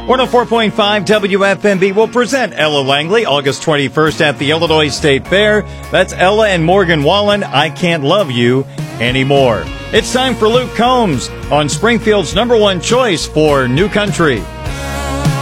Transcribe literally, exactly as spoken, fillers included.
one oh four point five W F M B will present Ella Langley August twenty-first at the Illinois State Fair. That's Ella and Morgan Wallen, I Can't Love You Anymore. It's time for Luke Combs on Springfield's number one choice for New Country.